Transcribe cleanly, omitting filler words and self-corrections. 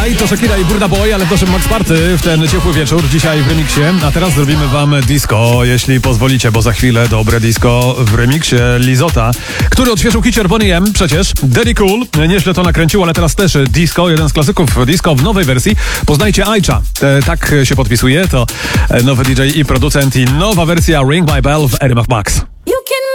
Aj, to Shakira i Burna Boy, ale w naszym Max Party w ten ciepły wieczór, dzisiaj w remiksie. A teraz zrobimy wam disco, jeśli pozwolicie, bo za chwilę dobre disco w remiksie Lizota, który odświeżył hicior Boney M przecież. Daddy Cool, nieźle to nakręcił, ale teraz też disco, jeden z klasyków disco w nowej wersji. Poznajcie Ajcza, tak się podpisuje, to nowy DJ i producent i nowa wersja Ring My Bell w RMF Max.